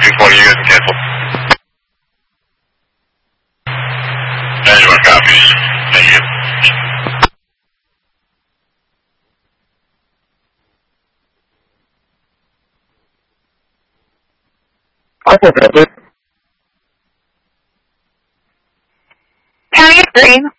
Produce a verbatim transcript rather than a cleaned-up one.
two twenty, you guys can cancel. Anyone copies. Thank you. I'll look at it. County of Green,